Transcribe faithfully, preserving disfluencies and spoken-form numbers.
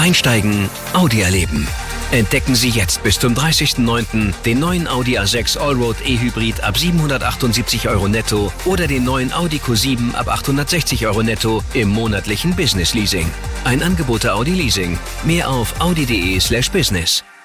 Einsteigen, Audi erleben. Entdecken Sie jetzt bis zum dreißigsten neunten den neuen Audi A sechs Allroad E-Hybrid ab siebenhundertachtundsiebzig Euro netto oder den neuen Audi Q sieben ab achthundertsechzig Euro netto im monatlichen Business Leasing. Ein Angebot der Audi Leasing. Mehr auf audi punkt de slash business.